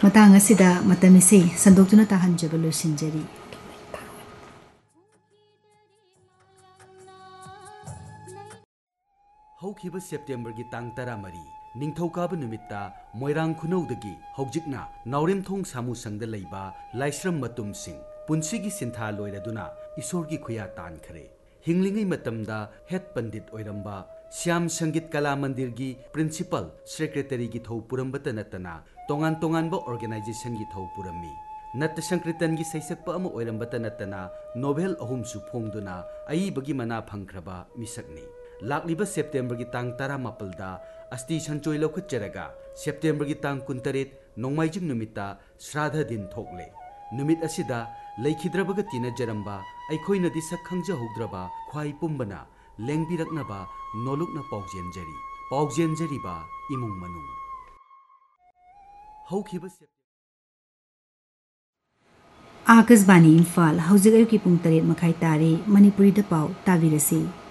Matang असिदा मतमिसे संदोक्तुना ताहंजब लोइसिनजरी हौखिबा September की तांग 13 निंगथौकाबा नुमित्ता Moirang खुनौदगी हौजिकना नावरेमथोंग सामुसंगदा लैबा Laishram मतुमसिंग पुंसिगी सिंथा लोइरदुना ईश्वरगी खुया तानखरे हिंगलिंगै मतमदा head पंडित ओइरंबा श्याम संगीत कला मंदिर की प्रिंसिपल सेक्रेटरी की थौ पुरंबता नतना तोंगान तोंगानबा ऑर्गेनाइजेशन की थौ पुरमी नट संकृतन की सैसक्पा अमा ओइरंबता नतना नोबेल अहुमसु फोंगदुना अईबगी मना फंगख्रबा मिसकनी लाक्लिबा सेप्टेम्बर की तांग 18 अस्ति संचोय लौखचरगा सेप्टेम्बर की तांग 19 नोंमाइजिंग नुमित्ता श्राद्ध दिन थोकले नुमित असिदा लैखिद्रबगा तीनजरंबा अखोइनदि सखंगजहौद्रबा ख्वाई पुंबना लेंबिरकनबा नोलुकना पाउजेंजरीबा इमुंग मनुंग हौखिबा आकाशवाणी इम्फाल हौजिक अयुकी पुंग 8 मखाई तारे मणिपुरी दा पाउ ताबिरसी।